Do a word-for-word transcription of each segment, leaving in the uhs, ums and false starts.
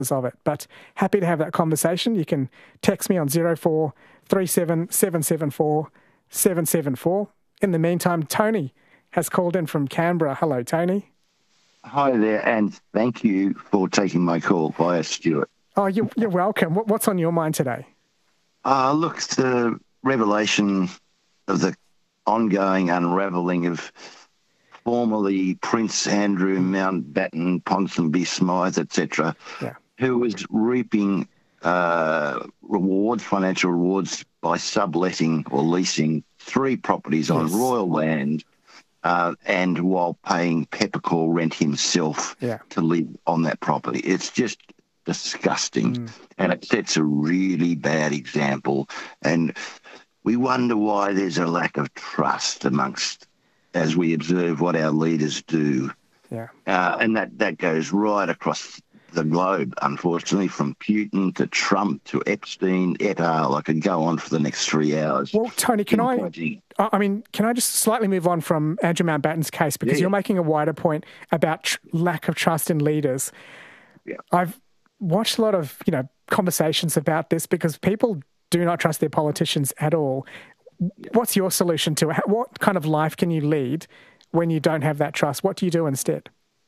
of it. But happy to have that conversation. You can text me on zero four three seven seven seven four seven seven four. In the meantime, Tony has called in from Canberra. Hello, Tony. Hi there, and thank you for taking my call via Stuart. Oh, you're, you're welcome. What, what's on your mind today? Uh, look, the revelation of the ongoing unravelling of formerly Prince Andrew, Mountbatten, Ponsonby, Smythe, et cetera, yeah. who was reaping uh, rewards, financial rewards, by subletting or leasing three properties yes. on royal land, uh, and while paying peppercorn rent himself yeah. to live on that property. It's just disgusting, mm. and it sets a really bad example. And we wonder why there's a lack of trust amongst, as we observe what our leaders do. Yeah, uh, and that, that goes right across the globe, unfortunately, from Putin to Trump to Epstein, et al. I could go on for the next three hours. Well, Tony, can I, I mean, can I just slightly move on from Andrew Mountbatten's case, because yeah. you're making a wider point about tr- lack of trust in leaders. Yeah. I've watched a lot of, you know, conversations about this because people do not trust their politicians at all. Yeah. What's your solution to it? What kind of life can you lead when you don't have that trust? What do you do instead?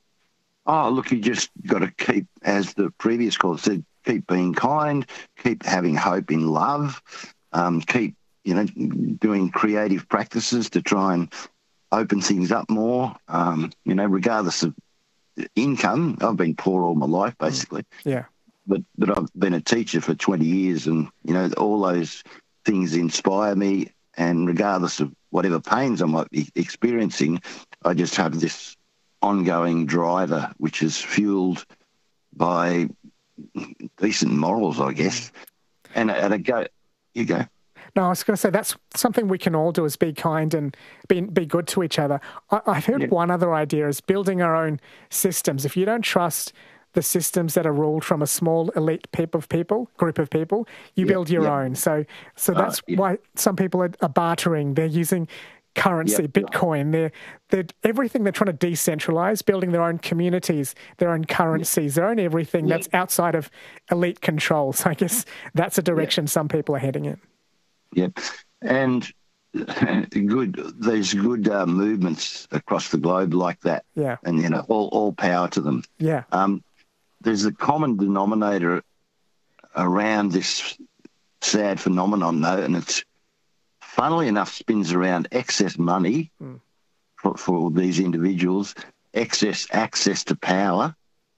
Oh, look, you just got to keep, as the previous caller said, keep being kind, keep having hope in love, um, keep, you know, doing creative practices to try and open things up more, um, you know, regardless of income. I've been poor all my life, basically. Yeah. But, but I've been a teacher for twenty years, and, you know, all those things inspire me, and regardless of whatever pains I might be experiencing, I just have this ongoing driver, which is fueled by decent morals, I guess. And, and I go, you go. No, I was going to say that's something we can all do, is be kind and be, be good to each other. I, I've heard yeah. one other idea is building our own systems. If you don't trust the systems that are ruled from a small elite group of people, group of people, you yeah. build your yeah. own. So, so that's uh, yeah. why some people are, are bartering. They're using currency, yep. Bitcoin, they're, they're everything. They're trying to decentralize, building their own communities, their own currencies, yep. their own everything yep. that's outside of elite control. So I guess that's a direction yep. some people are heading in. Yep. And good, there's good uh, movements across the globe like that. Yeah. And, you know, all, all power to them. Yeah. Um, there's a common denominator around this sad phenomenon, though, and it's, funnily enough, spins around excess money mm. for, for these individuals, excess access to power,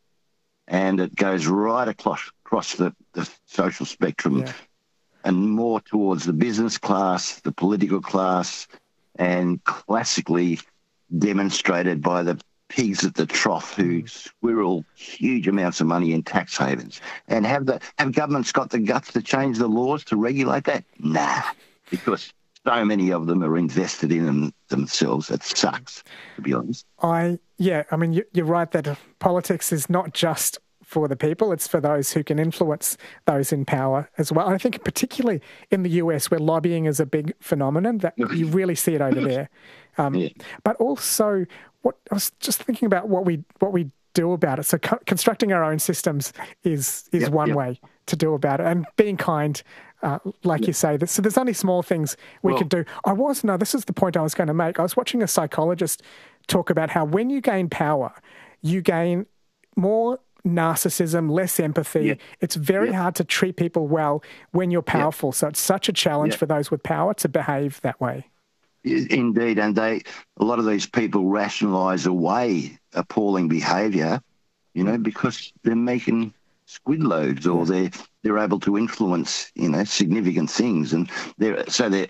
and it goes right across, across the, the social spectrum yeah. and more towards the business class, the political class, and classically demonstrated by the pigs at the trough who mm. squirrel huge amounts of money in tax havens. And have the have governments got the guts to change the laws to regulate that? Nah, because so many of them are invested in them themselves. It sucks, to be honest. I yeah, I mean, you, you're right that politics is not just for the people; it's for those who can influence those in power as well. And I think particularly in the U S, where lobbying is a big phenomenon, that you really see it over there. Um, yeah. But also, what I was just thinking about what we what we do about it. So co- constructing our own systems is is yep, one yep. way to do about it, and being kind. Uh, like yeah. you say, so there's only small things we well, could do. I was, no, this is the point I was going to make. I was watching a psychologist talk about how when you gain power, you gain more narcissism, less empathy. Yeah. It's very yeah. hard to treat people well when you're powerful. Yeah. So it's such a challenge yeah. for those with power to behave that way. Indeed, and they a lot of these people rationalise away appalling behaviour, you know, because they're making squid loads, or they're they're able to influence, you know, significant things, and they're so they're